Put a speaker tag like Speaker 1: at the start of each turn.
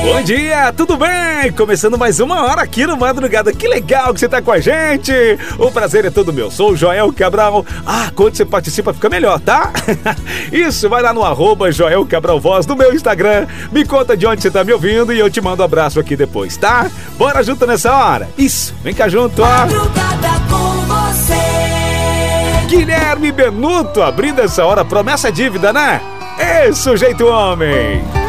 Speaker 1: Bom dia, tudo bem? Começando mais uma hora aqui no Madrugada. Que legal que você tá com a gente. O prazer é todo meu. Sou o Joel Cabral. Quando você participa fica melhor, tá? Isso, vai lá no @Joel Cabral Voz no meu Instagram. Me conta de onde você tá me ouvindo e eu te mando um abraço aqui depois, tá? Bora junto nessa hora. Isso, vem cá junto, ó.
Speaker 2: Madrugada com você.
Speaker 1: Guilherme Benuto abrindo essa hora. Promessa dívida, né? Sujeito homem.